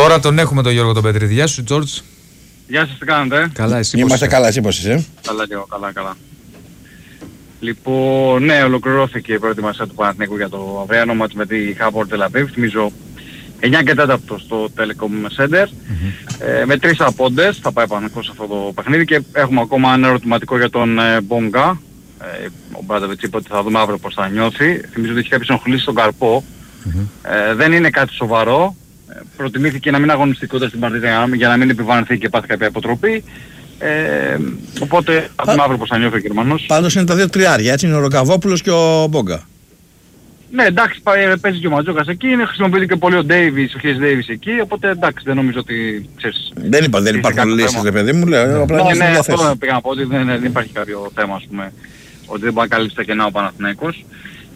Τώρα τον έχουμε τον Γιώργο τον Πετρίδη. Γεια σου, Τζόρτζ. Γεια σας, τι κάνετε? Καλά, εσύ Είμαστε καλά, εσύ πώς είσαι? Καλά και εγώ, καλά. Λοιπόν, ναι, ολοκληρώθηκε η προετοιμασία του Παναθηναϊκού για το αυριανό μάτς με τη Χάπορ Τελαβίβ. Θυμίζω 9 και 4 στο Telecom Center. Με 3 απόντες θα πάει Παναθηναϊκός σε αυτό το παιχνίδι και έχουμε ακόμα ένα ερωτηματικό για τον Μπόγκα. Ο Μπράντοβιτς είπε ότι θα δούμε αύριο πώς θα νιώθει. Θυμίζω ότι έχει κάποιες ενοχλήσεις στον καρπό. Δεν είναι κάτι σοβαρό. Προτιμήθηκε να μην αγωνιστεί κοντά στην παρτίδα για να μην επιβαρυνθεί και πάθει κάποια υποτροπή. Οπότε θα δούμε αύριο πώς θα νιώθει ο Γερμανός. Πάντως είναι τα δύο τριάρια, έτσι είναι ο Ροκαβόπουλος και ο Μπόγκα. Ναι, εντάξει, παίζει και ο Ματζόκας εκεί, χρησιμοποιείται και πολύ ο Ντέιβις, ο Χέις Ντέιβις εκεί, οπότε εντάξει, δεν νομίζω ότι ξέρεις. Δεν υπάρχουν λύσεις, ρε παιδί μου, λέω, απλά είναι ναι, αυτό πήγα να πω ότι δεν υπάρχει κάποιο θέμα, ας πούμε, ότι δεν μπορεί να καλύψει τα κενά ο Παναθηναϊκός.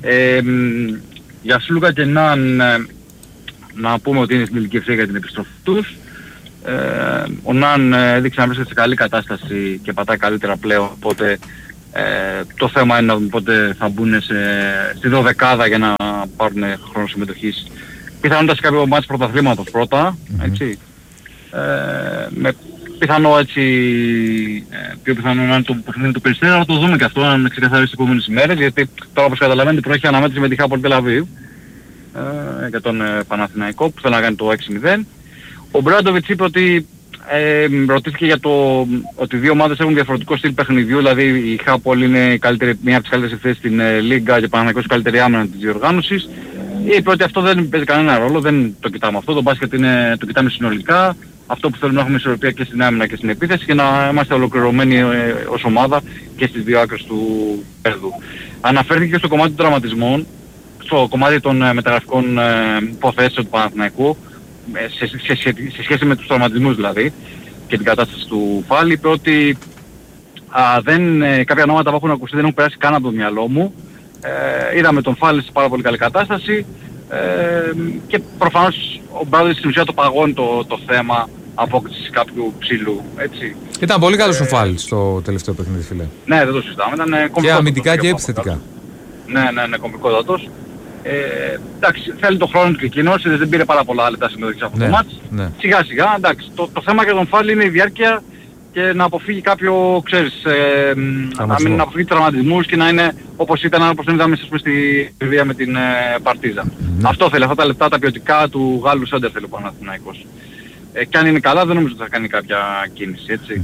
Για Σλούκα και να πούμε ότι είναι στην τελική ευθεία για την επιστροφή τους. Ο Ναν έδειξε να βρίσκεται σε καλή κατάσταση και πατάει καλύτερα πλέον, οπότε το θέμα είναι να δούμε πότε θα μπουν στη 12η για να πάρουν χρόνο συμμετοχής. Πιθανότητα σε κάποιο μάτς πρωταθλήματος πρώτα, έτσι. Με πιθανό έτσι, πιο πιθανό να είναι το παιχνίδι του Περιστέρα, αλλά το δούμε και αυτό, να ξεκαθαρίσει τις επόμενες ημέρες, γιατί τώρα όπως καταλαβαίνετε προέχει αναμέτρηση με τη Χάπορ Τελαβίβ για τον Παναθηναϊκό που θέλει να κάνει το 6-0. Ο Μπράντοβιτς είπε ότι ρωτήθηκε για το ότι δύο ομάδες έχουν διαφορετικό στυλ παιχνιδιού, δηλαδή η Χάπολ είναι μία από τις καλύτερες ευθέσεις στην Λίγκα και ο Παναθηναϊκός η καλύτερη άμυνα της διοργάνωσης. Είπε ότι αυτό δεν παίζει κανένα ρόλο, δεν το κοιτάμε αυτό, το μπάσκετ το κοιτάμε συνολικά. Αυτό που θέλουμε να έχουμε ισορροπία και στην άμυνα και στην επίθεση και να είμαστε ολοκληρωμένοι ως ομάδα και στις δύο άκρες του πέδου. Αναφέρθηκε στο κομμάτι των τραυματισμών, στο κομμάτι των μεταγραφικών υποθέσεων του Παναθηναϊκού, σε σχέση με τους τραυματισμούς δηλαδή και την κατάσταση του Φάλ. Είπε ότι κάποια ονόματα που έχουν ακουστεί δεν έχουν περάσει καν από το μυαλό μου. Είδαμε τον Φάλ σε πάρα πολύ καλή κατάσταση και προφανώς ο Μπράδος στην ουσία το παγώνει το θέμα απόκτησης κάποιου ψηλού, έτσι. Ήταν πολύ καλός ο Φάλ στο τελευταίο παιχνίδι, φίλε. Ναι, δεν το συζητάμε, ήταν κομβικότατος. Και αμυντικά και επιθετικά. Ναι, κομβικότατος. Εντάξει, θέλει το χρόνο του και εκείνος, δεν πήρε πάρα πολλά λεπτά συμμετοχής από το μάτς. Σιγά σιγά, εντάξει, το θέμα για τον Φάλ είναι η διάρκεια και να αποφύγει κάποιο, ξέρεις, να αποφύγει τραυματισμούς και να είναι όπως ήταν, όπως είδαμε στη Σερβία με την Παρτίζα. Αυτό θέλει, αυτά τα λεπτά τα ποιοτικά του Γάλλου Σέντερ θέλει ο Παναθηναϊκός. Και αν είναι καλά δεν νομίζω ότι θα κάνει κάποια κίνηση, έτσι.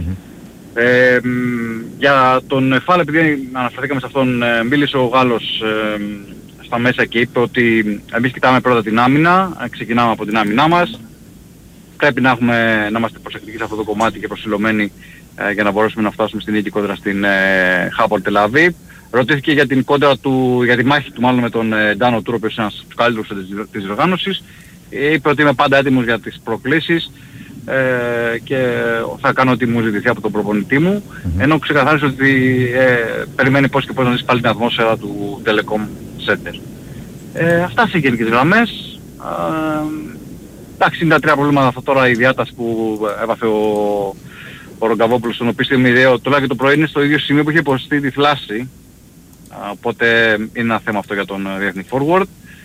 Για τον Φάλ, επειδή αναφερθήκαμε σε αυτόν, μίλησε ο Γάλλος στα μέσα και είπε ότι εμείς κοιτάμε πρώτα την άμυνα, ξεκινάμε από την άμυνά μας. Πρέπει να είμαστε προσεκτικοί σε αυτό το κομμάτι και προσιλωμένοι για να μπορέσουμε να φτάσουμε στην νίκη κόντρα στην Χάπορ Τελαβίβ. Ρωτήθηκε για την κόντρα για τη μάχη του μάλλον με τον Ντάνο Τούρ, ο οποίος είναι ένας από τους καλύτερους της διοργάνωσης. Είπε ότι είμαι πάντα έτοιμος για τις προκλήσεις και θα κάνω ό,τι μου ζητηθεί από τον προπονητή μου. Ενώ ξεκαθάρισε ότι περιμένει πώς και πώς να ζήσει πάλι την ατμόσφαιρα του Telecom Center. Αυτά σε γενικές γραμμές. Εντάξει, είναι τα τρία προβλήματα αυτά τώρα, η διάταση που έβαθε ο Ρογκαβόπουλος στον οποίο τουλάχιστον το πρωί είναι στο ίδιο σημείο που είχε υποστεί τη θλάση. Οπότε είναι ένα θέμα αυτό για τον διεθνή forward.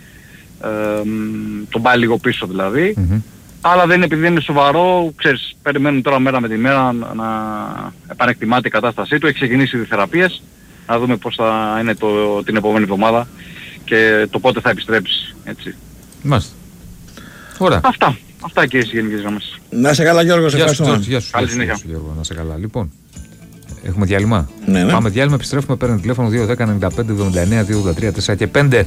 Τον πάει λίγο πίσω δηλαδή. Αλλά δεν είναι επειδή είναι σοβαρό, ξέρεις, περιμένουν τώρα μέρα με τη μέρα να επανεκτιμάται η κατάστασή του. Έχει ξεκινήσει οι θεραπείες, να δούμε πώς θα είναι την επόμενη εβδομάδα και το πότε θα επιστρέψει, έτσι. Μάλιστα. Ωραία. Αυτά και οι γενικές γραμμές. Να σε καλά Γιώργο, σε ευχαριστώ. Γεια σου Γιώργο, να σε καλά. Λοιπόν, έχουμε διάλειμμα. Ναι. Πάμε διάλειμμα, επιστρέφουμε, παίρνει τηλέφωνο 210 95 79 283 4 και 5.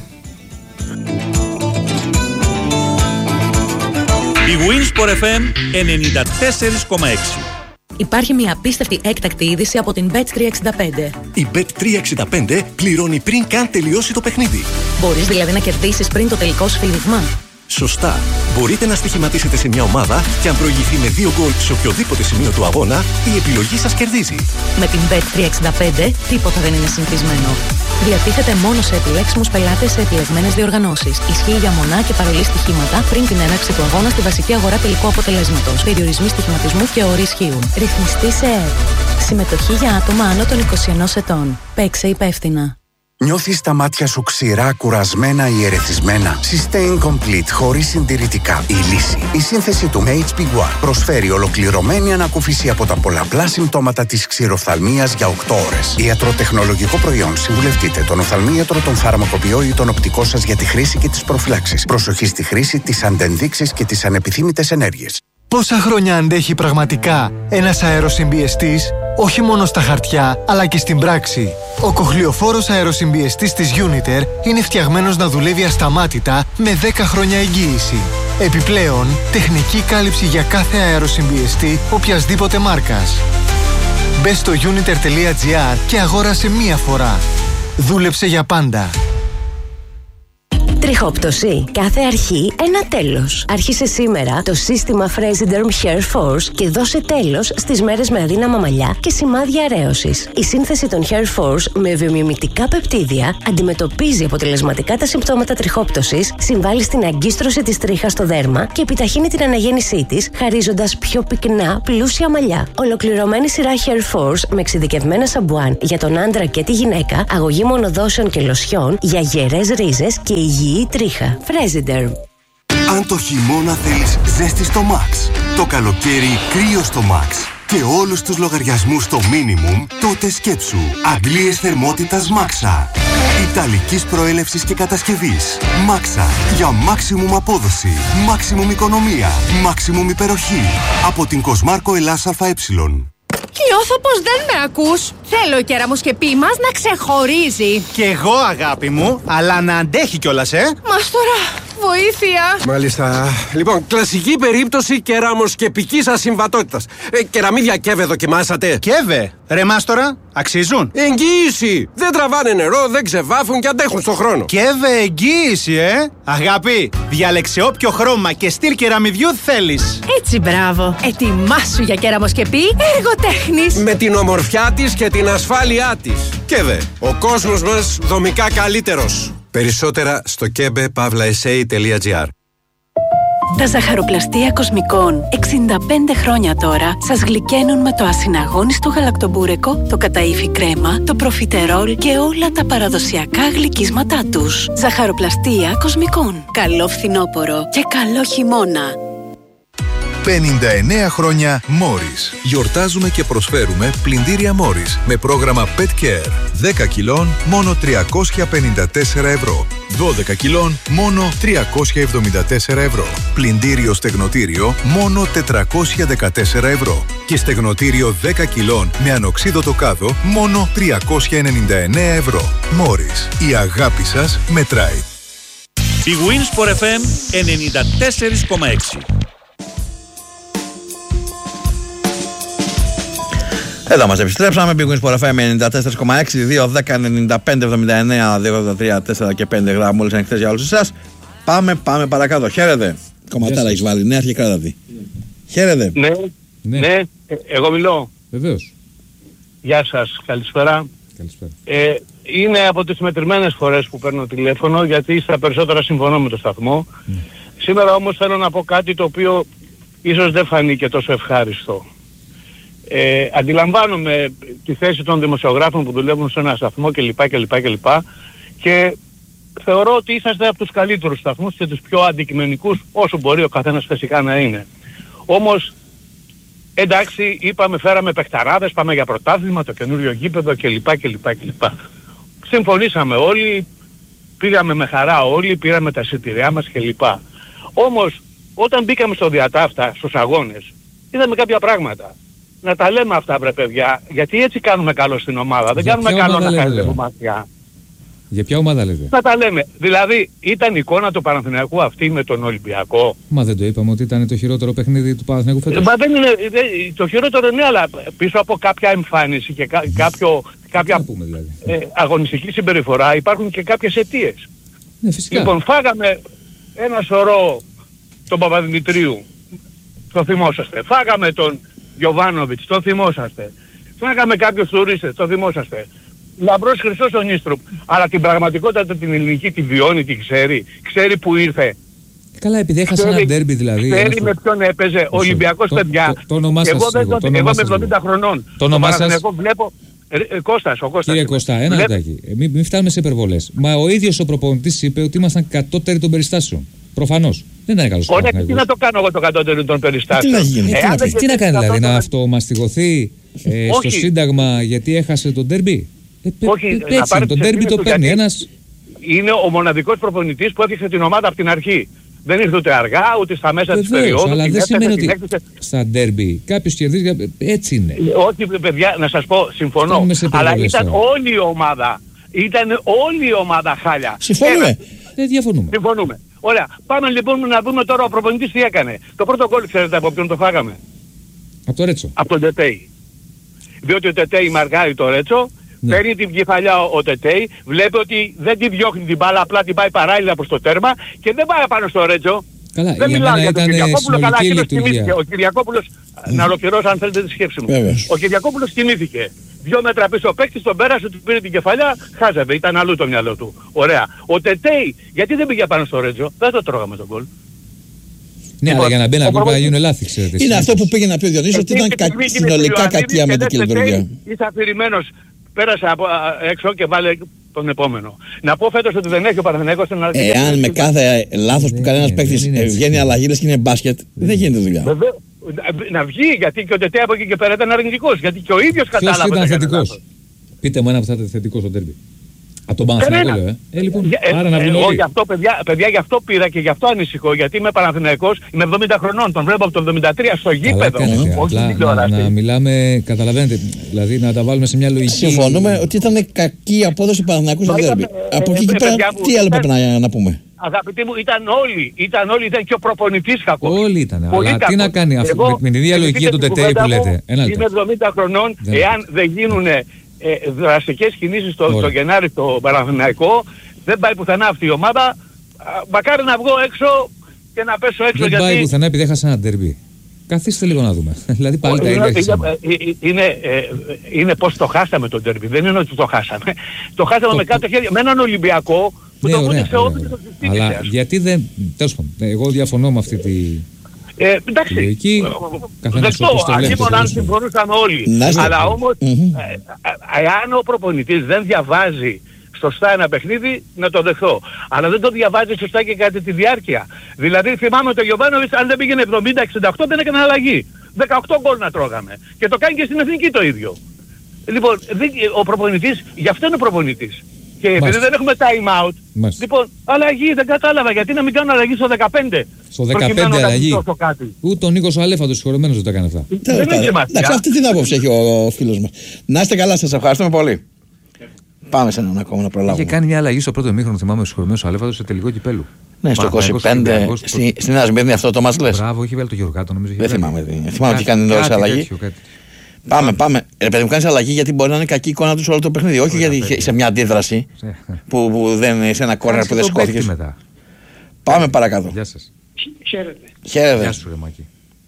Η Winsport FM 94,6. Υπάρχει μια απίστευτη έκτακτη είδηση από την Bet365. Η Bet365 πληρώνει πριν καν τελειώσει το παιχνίδι. Μπορείς δηλαδή να κερδίσεις πριν το τελικό σφύριγμα. Σωστά. Μπορείτε να στοιχηματίσετε σε μια ομάδα και αν προηγηθεί με 2 γκολ σε οποιοδήποτε σημείο του αγώνα, η επιλογή σας κερδίζει. Με την Bet365 τίποτα δεν είναι συνηθισμένο. Διατίθεται μόνο σε επιλέξιμους πελάτες σε επιλεγμένες διοργανώσεις. Ισχύει για μονά και παρολί στοιχήματα πριν την έναρξη του αγώνα στη βασική αγορά τελικού αποτελέσματος. Περιορισμοί στοιχηματισμού και όροι ισχύουν. Ρυθμιστή σε ΕΕΠ. Συμμετοχή για άτομα άνω των 21 ετών. Παίξε υπεύθυνα. Νιώθεις τα μάτια σου ξηρά, κουρασμένα ή ερεθισμένα? Sustain Complete χωρίς συντηρητικά. Η λύση. Η σύνθεση του HP1 προσφέρει ολοκληρωμένη ανακούφιση από τα πολλαπλά συμπτώματα της ξηροφθαλμίας για 8 ώρες. Ιατροτεχνολογικό προϊόν. Συμβουλευτείτε τον οφθαλμίατρο, τον φαρμακοποιό ή τον οπτικό σας για τη χρήση και τις προφυλάξεις. Προσοχή στη χρήση, τις αντενδείξεις και τις ανεπιθύμητες ενέργειες. Πόσα χρόνια αντέχει πραγματικά ένας αεροσυμπιεστής, όχι μόνο στα χαρτιά, αλλά και στην πράξη? Ο κοχλιοφόρος αεροσυμπιεστής της Uniter είναι φτιαγμένος να δουλεύει ασταμάτητα με 10 χρόνια εγγύηση. Επιπλέον, τεχνική κάλυψη για κάθε αεροσυμπιεστή οποιασδήποτε μάρκας. Μπες στο uniter.gr και αγόρασε μία φορά. Δούλεψε για πάντα. Τριχόπτωση. Κάθε αρχή ένα τέλος. Άρχισε σήμερα το σύστημα Fresiderm Hair Force και δώσε τέλος στις μέρες με αδύναμα μαλλιά και σημάδια αρέωσης. Η σύνθεση των Hair Force με βιομιμητικά πεπτίδια αντιμετωπίζει αποτελεσματικά τα συμπτώματα τριχόπτωσης, συμβάλλει στην αγκίστρωση της τρίχας στο δέρμα και επιταχύνει την αναγέννησή της, χαρίζοντας πιο πυκνά, πλούσια μαλλιά. Ολοκληρωμένη σειρά Hair Force με εξειδικευμένα σαμπουάν για τον άντρα και τη γυναίκα, αγωγή μονοδόσεων και λοσιών για γερές ρίζες και υγιή τρίχα. Fresiderm. Αν το χειμώνα θέλεις ζέστη στο Max, το καλοκαίρι κρύο στο Max και όλους τους λογαριασμούς στο minimum, τότε σκέψου αντλίες θερμότητας Maxa. Ιταλικής προέλευσης και κατασκευής. Maxa. Για maximum απόδοση, maximum οικονομία, maximum υπεροχή. Από την Κοσμάρκο Ελλάς ΑΕ. Νιώθω πως δεν με ακούς. Θέλω ο κεραμοσκεπή μας να ξεχωρίζει. Κι εγώ, αγάπη μου, αλλά να αντέχει κιόλας, Μας τώρα, βοήθεια. Μάλιστα. Λοιπόν, κλασική περίπτωση κεραμοσκεπικής ασυμβατότητας. Κεραμίδια Κέβε δοκιμάσατε? Κέβε, ρε μάστορα, αξίζουν? Εγγύηση. Δεν τραβάνε νερό, δεν ξεβάφουν και αντέχουν στον χρόνο. Κέβε, εγγύηση, Αγάπη, διάλεξε όποιο χρώμα και στυλ κεραμιδιού θέλεις. Έτσι, μπράβο. Ετοιμάσου για κεραμοσκεπή εργοτέχνης. Με την ομορφιά της και την ασφάλειά της. Κέβε, ο κόσμος μας δομικά καλύτερος. Περισσότερα στο kebe.sa.gr. Τα ζαχαροπλαστεία Κοσμικών 65 χρόνια τώρα σας γλυκαίνουν με το ασυναγώνιστο γαλακτομπούρεκο, το καταΐφι κρέμα, το προφιτερόλ και όλα τα παραδοσιακά γλυκίσματά τους. Ζαχαροπλαστεία Κοσμικών. Καλό φθινόπωρο και καλό χειμώνα. 59 χρόνια Morris. Γιορτάζουμε και προσφέρουμε πλυντήρια Morris με πρόγραμμα Pet Care. 10 κιλών μόνο 354 ευρώ. 12 κιλών μόνο 374 ευρώ. Πλυντήριο στεγνοτήριο μόνο 414 ευρώ. Και στεγνοτήριο 10 κιλών με ανοξίδωτο κάδο μόνο 399 ευρώ. Morris. Η αγάπη σας μετράει. Η Wins for FM 94,6. Εδώ μας επιστρέψαμε, Big Wins Sport FM 94,6, 2, 10, 95, 79, 283, 4 και 5 γράμμα μόλις ανοιχτές για όλους εσάς. Πάμε παρακάτω. Χαίρετε. Κομματάρα έχεις βάλει, νέα και κράτατη. Χαίρετε. Ναι, εγώ μιλώ. Βεβαίως. Γεια σας, καλησπέρα. Καλησπέρα. Είναι από τις μετρημένες φορές που παίρνω τηλέφωνο, γιατί στα περισσότερα συμφωνώ με το σταθμό. Σήμερα όμως θέλω να πω κάτι το οποίο ίσως δεν φανήκε τόσο ευχάριστο. Αντιλαμβάνομαι τη θέση των δημοσιογράφων που δουλεύουν σε ένα σταθμό κλπ. Και θεωρώ ότι είσαστε από τους καλύτερους σταθμούς και τους πιο αντικειμενικούς, όσο μπορεί ο καθένας φυσικά να είναι. Όμως, εντάξει, είπαμε, φέραμε παιχταράδες, πάμε για πρωτάθλημα, το καινούριο γήπεδο κλπ. Συμφωνήσαμε όλοι, πήγαμε με χαρά όλοι, πήραμε τα εισιτήριά μας κλπ. Όμως, όταν μπήκαμε στο διατάφτα, στους αγώνες, είδαμε κάποια πράγματα. Να τα λέμε αυτά, βρε παιδιά, γιατί έτσι κάνουμε καλό στην ομάδα. Δεν κάνουμε καλό να χάσουμε μάτια. Για ποια ομάδα λέτε? Να τα λέμε. Δηλαδή, ήταν η εικόνα του Παναθηναϊκού αυτή με τον Ολυμπιακό. Μα δεν το είπαμε ότι ήταν το χειρότερο παιχνίδι του Παναθηναϊκού φέτος? Μα δεν είναι, το χειρότερο είναι, αλλά πίσω από κάποια εμφάνιση και κάποια δηλαδή, αγωνιστική συμπεριφορά υπάρχουν και κάποιες αιτίες. Ναι, φυσικά. Λοιπόν, φάγαμε ένα σωρό τον Παπαδημητρίου, το θυμόσαστε. Φάγαμε τον Γιοβάνοβιτς, το θυμόσαστε. Φάγαμε κάποιους τουρίστες, το θυμόσαστε. Λαμπρός Χριστός ο Νίστρουπ. Αλλά την πραγματικότητα την ελληνική τη βιώνει, τη ξέρει. Ξέρει που ήρθε. Καλά, επειδή έχασε ένα ντέρμπι δηλαδή. Ξέρει με ποιον έπαιζε. Ο Ολυμπιακός, παιδιά. Το όνομά σας λίγο. Εγώ είμαι 70 χρονών. Το όνομά σας. Βλέπω Κώστας, ο Κώστας. Κύριε Κώστα, ένα λεπτάκι. Μην φτάνουμε σε υπερβολές. Μα ο ίδιος ο προπονητής είπε ότι ήμασταν κατώτεροι των περιστάσεων. Προφανώς. Δεν ήταν καλός. Ωραία, τι να το κάνω εγώ το κατώτερο των περιστάσεων. Τι να γίνει, τι να κάνει δηλαδή, να αυτομαστιγωθεί στο Σύνταγμα γιατί έχασε τον ντέρμπι. Όχι, έτσι, τον ντέρμπι το παίρνει ένας. Είναι ο μοναδικός προπονητής που έφτιαξε την ομάδα από την αρχή. Δεν ήρθε ούτε αργά, ούτε στα μέσα της περίοδου. Αλλά δεν σημαίνει ότι στα ντέρμπι κάποιος κερδίζει. Έτσι είναι. Όχι, παιδιά, να σας πω, συμφωνώ. Αλλά ήταν όλη η ομάδα. Ήταν όλη η ομάδα χάλια. Συμφωνούμε. Δεν διαφωνούμε. Συμφωνούμε. Ωραία. Πάμε λοιπόν να δούμε τώρα ο προπονητής τι έκανε. Το πρώτο γκολ ξέρετε από ποιον το φάγαμε? Από το Ρέτσο. Από τον Τετέι. Διότι ο Τετέι μαργάρει το Ρέτσο. Ναι. Παίρνει την κεφαλιά ο Τετέι, βλέπει ότι δεν τη διώχνει την μπάλα, απλά την πάει παράλληλα προς το τέρμα και δεν πάει πάνω στο Ρέτζο. Καλά, δεν μιλάω για τον Κυριακόπουλο, καλά εκείνος κοιμήθηκε. Ο Κυριακόπουλος, να ολοκληρώσω αν θέλετε τη σκέψη μου. Ο Κυριακόπουλος κοιμήθηκε. 2 μέτρα πίσω ο παίκτης, τον πέρασε, του πήρε την κεφαλιά, χάζευε, ήταν αλλού το μυαλό του. Ωραία. Ο Τετέι, γιατί δεν πήγε πάνω στο Ρέτζο, δεν το τρώγαμε τον γκολ. Ναι, αλλά για να μπει ένα γκολ να γίνουν λάθη, ξέρετε. Είναι αυτό που πήγε να πει ο Διονύσης, ότι ήταν συνολικά κακή αμυντική λειτουργία. Είσαι αφηρημένος. Πέρασε έξω και βάλε τον επόμενο. Να πω φέτος ότι δεν έχει ο Παναθηναϊκός ένα... Εάν με κάθε λάθος που κάνει ένας παίκτης βγαίνει αλλαγή λες και είναι μπάσκετ, δεν γίνεται δουλειά. Να βγει, γιατί και ο Τετέ από εκεί και πέρα ήταν αρνητικός. Γιατί και ο ίδιος κατάλαβε. Ποιος ήταν θετικός? Πείτε μου ένα που θα ήταν θετικός στο ντέρμπι. Από τον Παναθηναϊκό λοιπόν, άρα να βγουν όλοι. Παιδιά, γι' αυτό πήρα και γι' αυτό ανησυχώ. Γιατί είμαι Παναθηναϊκός, είμαι 70 χρονών, τον βλέπω από το 73 στο γήπεδο. Να μιλάμε, καταλαβαίνετε, δηλαδή να τα βάλουμε σε μια λογική. Συμφωνούμε ότι ήταν κακή η απόδοση του Παναθηναϊκού στο ντέρμπι. Από εκεί και πέρα, τι άλλο πρέπει να πούμε? Αγαπητοί μου, ήταν όλοι, ήταν και ο προπονητής κακός. Όλοι ήταν, αλλά τι να κάνει αυτό, με την ίδια λογική για τον Τετέι που λέτε. Είμαι 70 χρονών, εάν δεν γίνουν δραστικές κινήσεις το Γενάρη στο Παναθηναϊκό, δεν πάει πουθενά αυτή η ομάδα. Μακάρι να βγω έξω και να πέσω έξω. Δεν πάει πουθενά επειδή έχασε ένα ντέρμπι. Καθίστε λίγο να δούμε. Δηλαδή πάλι τα ίδια. Είναι πως το χάσαμε το ντέρμπι. Δεν είναι ότι το χάσαμε. Το χάσαμε με κάτω χέρια. Με έναν Ολυμπιακό που το βούνε σε όλους τους συστήνες. Αλλά γιατί δεν... Τέλος πάντων, εγώ διαφωνώ με αυτή τη... Εντάξει, δεκτό, αντίμον αν συμφωνούσαμε όλοι. Αλλά όμως, εάν ο προπονητής δεν διαβάζει σωστά ένα παιχνίδι, να το δεχθώ. Αλλά δεν το διαβάζει σωστά και κατά τη διάρκεια. Δηλαδή θυμάμαι ότι ο Γιωβάνοβιτς αν δεν πήγαινε 70-68 δεν έκανε αλλαγή. 18 γκολ να τρώγαμε. Και το κάνει και στην εθνική το ίδιο. Λοιπόν, ο προπονητής, γι' αυτό είναι προπονητής. Και επειδή δεν έχουμε time out, λοιπόν, αλλαγή δεν κατάλαβα. Γιατί να μην κάνω αλλαγή στο 15. Στο 15 αλλαγή. Ούτε ο Νίκος ο Αλέφαντος συγχωρεμένος δεν το έκανε αυτά. Εντάξει, αυτή την άποψη έχει ο φίλος μας. Να είστε καλά, σας ευχαριστούμε πολύ. Πάμε σε έναν ακόμα να προλάβουμε. Είχε κάνει μια αλλαγή στο πρώτο ημίχρονο, θυμάμαι, ο συγχωρεμένος ο Αλέφαντος σε τελικό κυπέλου. Ναι, στο 25. Στην Νέα Σμύρνη αυτό το μας λες. Μπράβο, έχει βάλει το Γεωργάτο νομίζω. Δεν θυμάμαι. Θυμάμαι ότι κάνει νωρίς αλλαγή. Πάμε. Παιδί μου, κάνεις αλλαγή γιατί μπορεί να είναι κακή εικόνα του σε όλο το παιχνίδι. Όχι γιατί σε μια αντίδραση που δεν σε ένα κόρνερ που δεν σηκώθηκες. Πάμε παρακάτω. Γεια σας. Χαίρετε. Γεια σου, ρε Μάκη.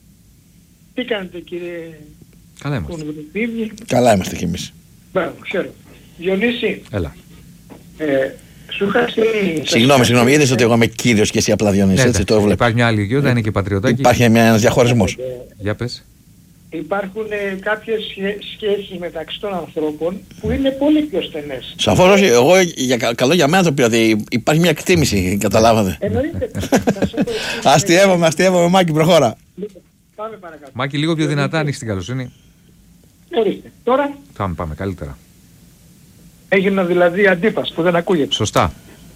Τι κάνετε, κύριε? Καλά είμαστε. Καλά είμαστε κι εμείς. Μπράβο, ξέρω. Διονύση. Έλα. Σου είχα στείλει... Συγγνώμη, είδες ότι εγώ είμαι κύριος και εσύ απλά Διονύση, έτσι το έβλεπα. Υπάρχει μια άλλη οικειότητα, είναι και πατριωτάκι. Υπάρχει ένας διαχωρισμός. Για πες. Υπάρχουν κάποιες σχέσεις μεταξύ των ανθρώπων που είναι πολύ πιο στενές. Σαφώς όχι, εγώ καλό για μένα το πήρα, ότι υπάρχει μια εκτίμηση, καταλάβατε. Εννοείται. Αστειεύομαι, Μάκη, προχώρα. Πάμε παρακάτω. Μάκη, λίγο πιο δυνατά, ανοίξει την καλοσύνη. Ορίστε. Τώρα. Πάμε, καλύτερα. Έγινα δηλαδή αντίπας που δεν ακούγεται. Σωστά.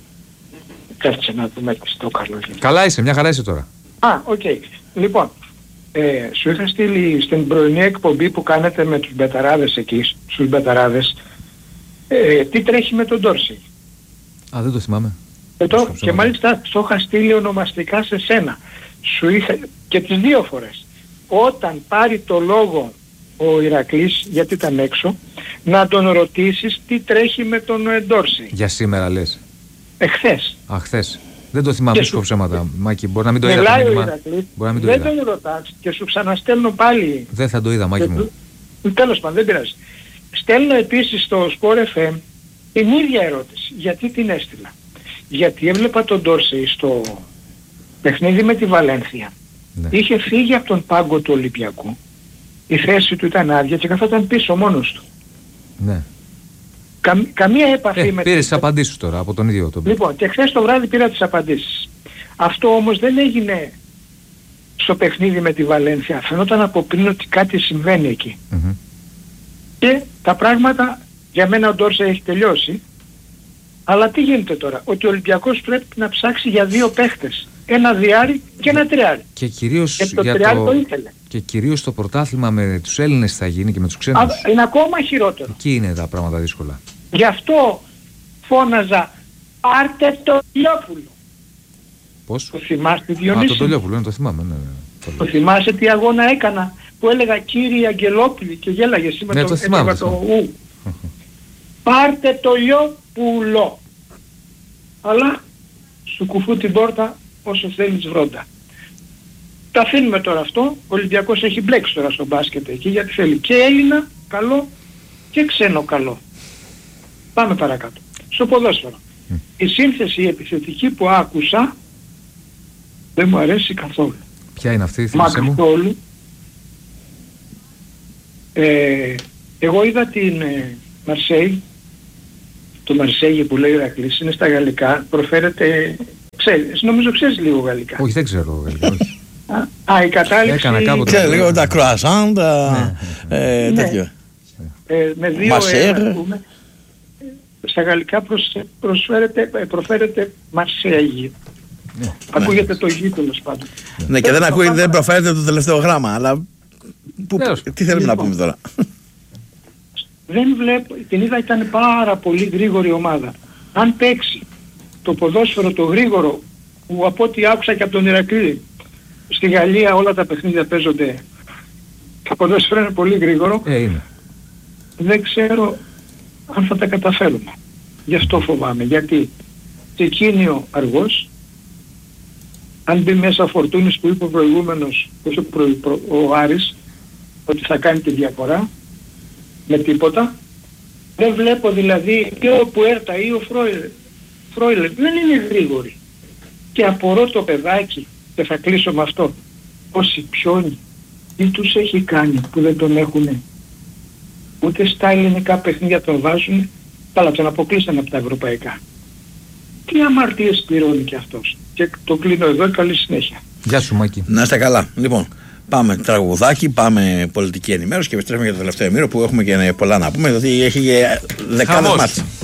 Κάτσε να δούμε στο καλό. Καλά είσαι, μια χαρά είσαι τώρα. Οκ. Λοιπόν, σου είχα στείλει στην πρωινή εκπομπή που κάνετε με τους μπεταράδες εκεί, στους μπεταράδες, τι τρέχει με τον Ντόρση. Δεν το θυμάμαι. Και μάλιστα το είχα στείλει ονομαστικά σε σένα. Σου είχα και τις 2 φορές. Όταν πάρει το λόγο ο Ηρακλής, γιατί ήταν έξω, να τον ρωτήσεις τι τρέχει με τον Ντόρση. Για σήμερα λες. Εχθές. Χθες. Δεν το θυμάμαι, σου ψέματα, Μάκη. Μπορεί να μην το είδα. Μιλάει ο Ηρακλής, δεν τον ρωτάς και σου ξαναστέλνω πάλι. Δεν θα το είδα, Μάκη μου. Τέλος πάντων, δεν πειράζει. Στέλνω επίσης στο Sport FM την ίδια ερώτηση. Γιατί την έστειλα? Γιατί έβλεπα τον Ντόρσεϊ στο παιχνίδι με τη Βαλένθια. Ναι. Είχε φύγει από τον πάγκο του Ολυμπιακού. Η θέση του ήταν άδεια και καθόταν πίσω μόνος του. Ναι. Καμία επαφή με... Πήρες τις απαντήσεις τώρα από τον ίδιο τον. Λοιπόν, και χθες το βράδυ πήρα τις απαντήσεις. Αυτό όμως δεν έγινε στο παιχνίδι με τη Βαλένθια. Φαινόταν από πριν ότι κάτι συμβαίνει εκεί. Mm-hmm. Και τα πράγματα, για μένα ο Ντόρσα έχει τελειώσει. Αλλά τι γίνεται τώρα? Ότι ο Ολυμπιακός πρέπει να ψάξει για 2 παίχτες. Ένα διάρι και ένα τριάρι. Και κυρίως το τριάρι το ήθελε. Και κυρίως το πρωτάθλημα με τους Έλληνες θα γίνει και με τους ξένους. Είναι ακόμα χειρότερο. Εκεί είναι τα πράγματα δύσκολα. Γι' αυτό φώναζα, πάρτε το Τολιόπουλο. Πώς? Το θυμάστε, Διονύση? Το Τολιόπουλο, το θυμάμαι. Ναι. Το θυμάσαι τι αγώνα έκανα που έλεγα κύριε Αγγελόπουλη και γέλαγε σήμερα? Ναι, το θυμάμαι. Πάρτε το Λιόπουλο. Αλλά σου κουφού την πόρτα όσο θέλεις βρόντα. Τα αφήνουμε τώρα αυτό. Ο Ολυμπιακός έχει μπλέξει τώρα στο μπάσκετ εκεί, γιατί θέλει και Έλληνα καλό και ξένο καλό. Πάμε παρακάτω. Στο ποδόσφαιρο. Η σύνθεση η επιθετική που άκουσα δεν μου αρέσει καθόλου. Ποια είναι αυτή, θυμάσαι μου? Καθόλου. Εγώ είδα την Μαρσέη. Το Μαρσέγι που λέει ο Ηρακλής είναι στα γαλλικά. Προφέρεται... νομίζω ξέρεις λίγο γαλλικά. Όχι, δεν ξέρω γαλλικά. Όχι. Η κατάληξη... Έκανα κάποτε... Ξέρω λίγο τα croissant, τέτοιο. Με 2 πούμε. Στα γαλλικά προφέρεται Μαρσέγι. Ακούγεται το γη τέλος πάντων. Ναι, και δεν προφέρεται το τελευταίο γράμμα, αλλά τι θέλουμε να πούμε τώρα? Δεν βλέπω, την είδα, ήταν πάρα πολύ γρήγορη ομάδα. Αν παίξει το ποδόσφαιρο το γρήγορο, που από ό,τι άκουσα και από τον Ηρακλή, στη Γαλλία όλα τα παιχνίδια παίζονται, το ποδόσφαιρο είναι πολύ γρήγορο, είναι. Δεν ξέρω αν θα τα καταφέρουμε. Γι' αυτό φοβάμαι, γιατί ξεκίνιο αργός, αν μπει μέσα Φορτούνης που είπε ο προηγούμενος, ο Άρης, ότι θα κάνει τη διαφορά, με τίποτα. Δεν βλέπω δηλαδή και ο Πουέρτα ή ο Φρόιλερ δεν είναι γρήγοροι. Και απορώ το παιδάκι, και θα κλείσω με αυτό, όσοι πιόνι, τι τους έχει κάνει που δεν τον έχουνε? Ούτε στα ελληνικά παιχνίδια τον βάζουν, αλλά τον αποκλείσαν από τα ευρωπαϊκά. Τι αμαρτίες πληρώνει και αυτός? Και το κλείνω εδώ, καλή συνέχεια. Γεια σου Μάκη. Να είστε καλά. Λοιπόν, πάμε τραγουδάκι, πάμε πολιτική ενημέρωση και επιστρέφουμε για το τελευταίο ημίρο που έχουμε και πολλά να πούμε, γιατί έχει δεκάδες μάτς.